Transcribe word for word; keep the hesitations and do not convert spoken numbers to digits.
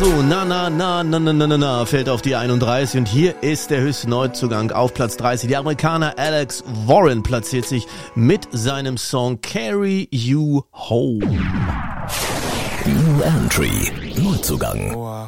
So, na, na, na, na, na, na, na, na, fällt auf die einunddreißig und hier ist der höchste Neuzugang auf Platz dreißig. Der Amerikaner Alex Warren platziert sich mit seinem Song Carry You Home. New Entry, Neuzugang. Wow.